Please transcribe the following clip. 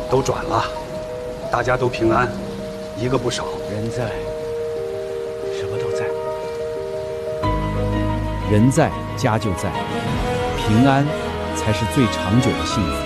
都转了，大家都平安，一个不少。 人在，什么都在。 人在家就在，平安才是最长久的幸福。